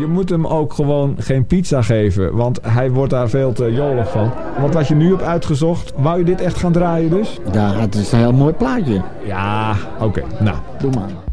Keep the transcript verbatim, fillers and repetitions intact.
je moet hem ook gewoon geen pizza geven. Want hij wordt daar veel te jolig van. Want wat je nu hebt uitgezocht, wou je dit echt gaan draaien dus? Ja, het is een heel mooi plaatje. Ja, oké. Okay. Nou, doe maar.